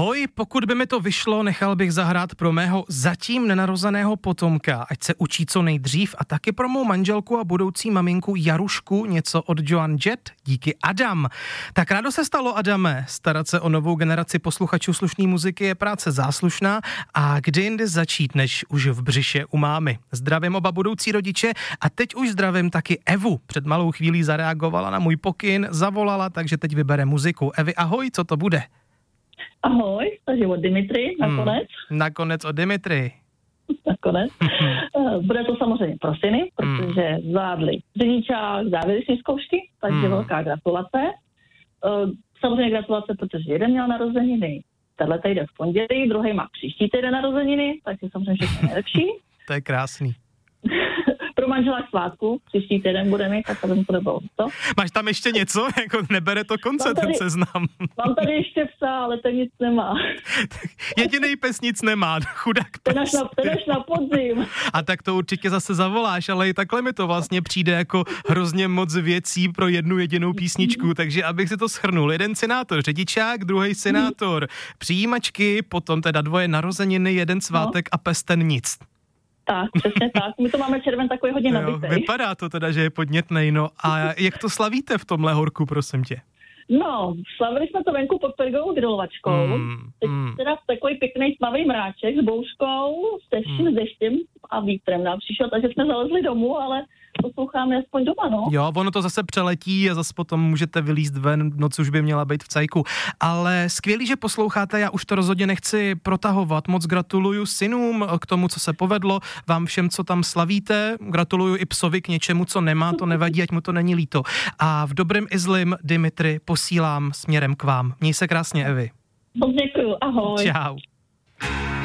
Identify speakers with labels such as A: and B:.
A: Ahoj, pokud by mi to vyšlo, nechal bych zahrát pro mého zatím nenarozeného potomka, ať se učí co nejdřív, a taky pro mou manželku a budoucí maminku Jarušku něco od Joan Jett, díky Adam. Tak rádo se stalo, Adame, starat se o novou generaci posluchačů slušné muziky je práce záslušná a kdy jindy začít, než už v břiše u mámy. Zdravím oba budoucí rodiče a teď už zdravím taky Evu. Před malou chvílí zareagovala na můj pokyn, zavolala, takže teď vybere muziku. Evi, ahoj, co to bude?
B: Ahoj, takže od Dimitry nakonec.
A: Nakonec od Dimitry.
B: Nakonec. Bude to samozřejmě pro syny, protože zvládli řidičák, závěrečné zkoušky, takže velká gratulace. Samozřejmě gratulace, protože jeden měl narozeniny tenhle týden v pondělí, druhý má příští týden narozeniny, takže samozřejmě všechno nejlepší.
A: To je krásný.
B: Pro manžela svátku, příští týden bude mít, tak to bylo to.
A: Máš tam ještě něco? Jako nebere to konce ten seznam.
B: Mám tady ještě psa, ale ten nic nemá.
A: Jedinej pes nic nemá, chudák pes.
B: Ten až na podzim.
A: A tak to určitě zase zavoláš, ale i takhle mi to vlastně přijde jako hrozně moc věcí pro jednu jedinou písničku, takže abych si to shrnul. Jeden senátor řidičák, druhý senátor přijímačky, potom teda 2 narozeniny, 1 svátek a pes ten nic.
B: Tak, přesně tak. My to máme červen takový hodně nabitej.
A: Vypadá to teda, že je podnětnej, no. A jak to slavíte v tomhle horku, prosím tě?
B: No, slavili jsme to venku pod pergovou grilovačkou. Teď teda takový pěkný tmavý mráček s bouřkou, s deštěm a vítrem nám přišel, takže jsme zalezli domů, ale posloucháme aspoň doma, no.
A: Jo, ono to zase přeletí a zase potom můžete vylízt ven, noc už by měla být v cajku. Ale skvělý, že posloucháte, já už to rozhodně nechci protahovat. Moc gratuluju synům k tomu, co se povedlo, vám všem, co tam slavíte. Gratuluju i psovi k něčemu, co nemá, to nevadí, ať mu to není líto. A v dobrém i zlým, Dimitry, posílám směrem k vám. Měj se krásně, Evi.
B: Děkuju, ahoj.
A: Čau.